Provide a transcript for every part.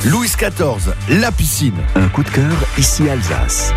Louis XIV, la piscine. Un coup de cœur, ici Alsace.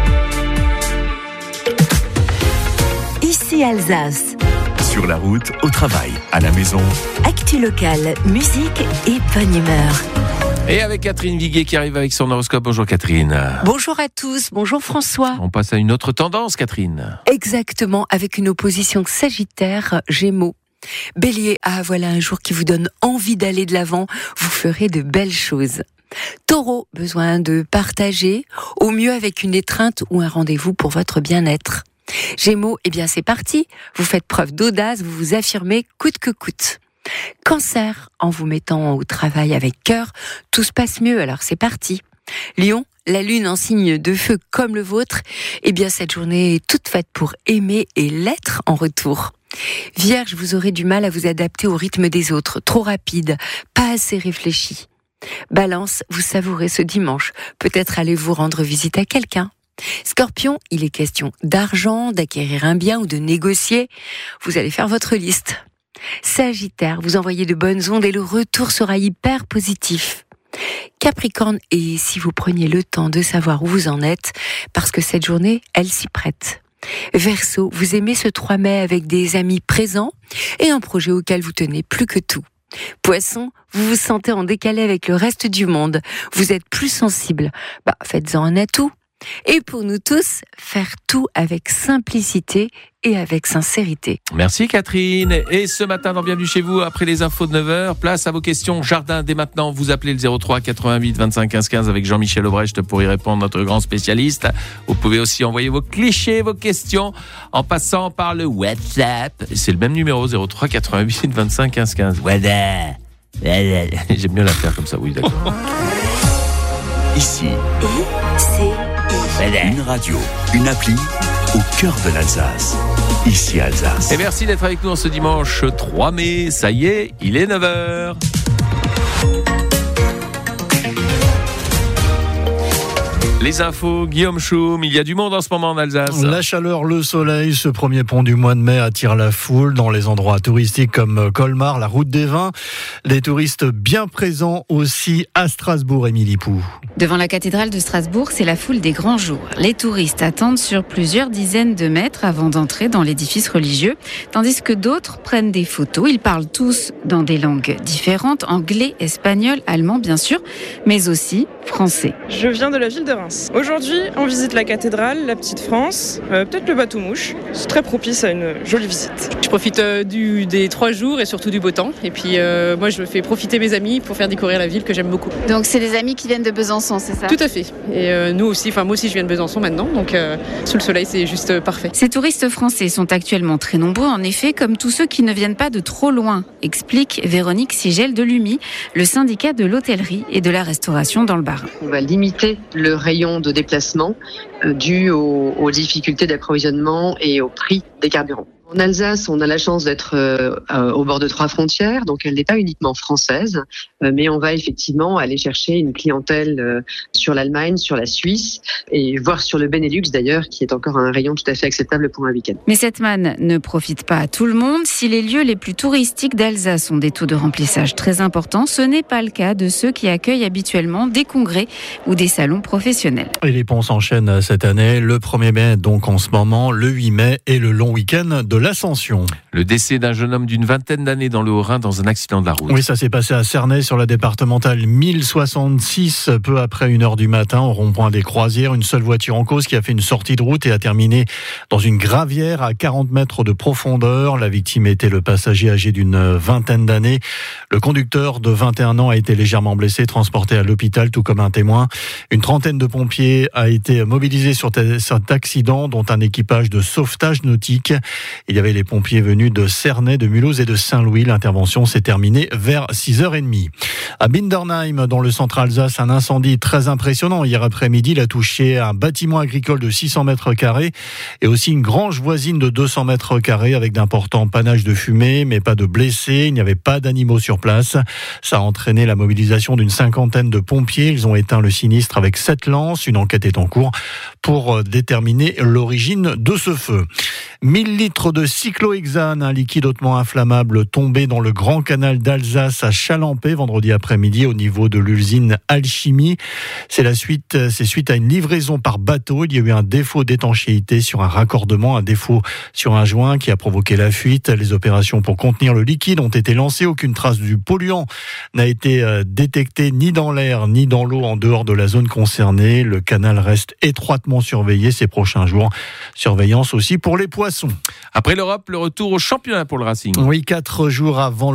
Ici Alsace. Sur la route, au travail, à la maison. Actu locale, musique et bonne humeur. Et avec Catherine Viguier qui arrive avec son horoscope. Bonjour Catherine. Bonjour à tous, bonjour François. On passe à une autre tendance, Catherine. Exactement, avec une opposition Sagittaire-Gémeaux. Bélier, voilà un jour qui vous donne envie d'aller de l'avant, vous ferez de belles choses. Taureau, besoin de partager, au mieux avec une étreinte ou un rendez-vous pour votre bien-être. Gémeaux, c'est parti, vous faites preuve d'audace, vous vous affirmez coûte que coûte. Cancer, en vous mettant au travail avec cœur, tout se passe mieux, alors c'est parti. Lion, la lune en signe de feu comme le vôtre, cette journée est toute faite pour aimer et l'être en retour. Vierge, vous aurez du mal à vous adapter au rythme des autres, trop rapide, pas assez réfléchi. Balance, vous savourez ce dimanche, peut-être allez vous rendre visite à quelqu'un. Scorpion, il est question d'argent, d'acquérir un bien ou de négocier, vous allez faire votre liste. Sagittaire, vous envoyez de bonnes ondes et le retour sera hyper positif. Capricorne, et si vous preniez le temps de savoir où vous en êtes, parce que cette journée, elle s'y prête. Verseau, vous aimez ce 3 mai avec des amis présents et un projet auquel vous tenez plus que tout. Poisson, vous vous sentez en décalé avec le reste du monde, vous êtes plus sensible, faites-en un atout. Et pour nous tous, faire tout avec simplicité et avec sincérité. Merci Catherine. Et ce matin dans Bienvenue chez vous, après les infos de 9h, place à vos questions jardin. Dès maintenant, vous appelez le 03 88 25 15 15 avec Jean-Michel Aubrecht pour y répondre, notre grand spécialiste. Vous pouvez aussi envoyer vos clichés, vos questions en passant par le WhatsApp. C'est le même numéro, 03 88 25 15 15. Voilà. J'aime bien la faire comme ça, oui, d'accord. Ici, une radio, une appli au cœur de l'Alsace. Ici Alsace. Et merci d'être avec nous ce dimanche 3 mai. Ça y est, il est 9h. Les infos, Guillaume Choum, il y a du monde en ce moment en Alsace. La chaleur, le soleil, ce premier pont du mois de mai attire la foule dans les endroits touristiques comme Colmar, la route des vins. Des touristes bien présents aussi à Strasbourg, Émilie Pou. Devant la cathédrale de Strasbourg, c'est la foule des grands jours. Les touristes attendent sur plusieurs dizaines de mètres avant d'entrer dans l'édifice religieux, tandis que d'autres prennent des photos. Ils parlent tous dans des langues différentes, anglais, espagnol, allemand bien sûr, mais aussi français. Je viens de la ville de Reims. Aujourd'hui, on visite la cathédrale, la petite France, peut-être le bateau-mouche. C'est très propice à une jolie visite. Je profite des 3 jours et surtout du beau temps. Et puis moi, je fais profiter mes amis pour faire découvrir la ville que j'aime beaucoup. Donc c'est des amis qui viennent de Besançon, c'est ça ? Tout à fait. Et nous aussi, moi aussi je viens de Besançon maintenant, donc sous le soleil c'est juste parfait. Ces touristes français sont actuellement très nombreux, en effet, comme tous ceux qui ne viennent pas de trop loin, explique Véronique Sigel de l'UMI, le syndicat de l'hôtellerie et de la restauration dans le Bas-Rhin. On va limiter le rayon de déplacement dû aux difficultés d'approvisionnement et au prix des carburants. En Alsace, on a la chance d'être au bord de 3 frontières, donc elle n'est pas uniquement française, mais on va effectivement aller chercher une clientèle sur l'Allemagne, sur la Suisse, et voire sur le Benelux d'ailleurs, qui est encore un rayon tout à fait acceptable pour un week-end. Mais cette manne ne profite pas à tout le monde. Si les lieux les plus touristiques d'Alsace ont des taux de remplissage très importants, ce n'est pas le cas de ceux qui accueillent habituellement des congrès ou des salons professionnels. Et les ponts s'enchaînent cette année, le 1er mai donc en ce moment, le 8 mai et le long week-end de l'Ascension. Le décès d'un jeune homme d'une vingtaine d'années dans le Haut-Rhin dans un accident de la route. Oui, ça s'est passé à Cernay sur la départementale 1066, peu après 1h du matin, au rond-point des Croisières. Une seule voiture en cause qui a fait une sortie de route et a terminé dans une gravière à 40 mètres de profondeur. La victime était le passager âgé d'une vingtaine d'années. Le conducteur de 21 ans a été légèrement blessé, transporté à l'hôpital, tout comme un témoin. Une trentaine de pompiers a été mobilisée sur cet accident, dont un équipage de sauvetage nautique. Il y avait les pompiers venus de Cernay, de Mulhouse et de Saint-Louis. L'intervention s'est terminée vers 6h30. À Bindernheim, dans le centre Alsace, un incendie très impressionnant. Hier après-midi, il a touché un bâtiment agricole de 600 mètres carrés et aussi une grange voisine de 200 mètres carrés avec d'importants panaches de fumée, mais pas de blessés. Il n'y avait pas d'animaux sur place. Ça a entraîné la mobilisation d'une 50aine de pompiers. Ils ont éteint le sinistre avec 7 lances. Une enquête est en cours pour déterminer l'origine de ce feu. 1000 litres de de cyclohexane, un liquide hautement inflammable tombé dans le Grand Canal d'Alsace à Chalampé vendredi après-midi au niveau de l'usine Alchimie. C'est suite à une livraison par bateau. Il y a eu un défaut d'étanchéité sur un raccordement, un défaut sur un joint qui a provoqué la fuite. Les opérations pour contenir le liquide ont été lancées. Aucune trace du polluant n'a été détectée ni dans l'air ni dans l'eau en dehors de la zone concernée. Le canal reste étroitement surveillé ces prochains jours. Surveillance aussi pour les poissons. Après l'Europe, le retour au championnat pour le Racing. Oui, 4 jours avant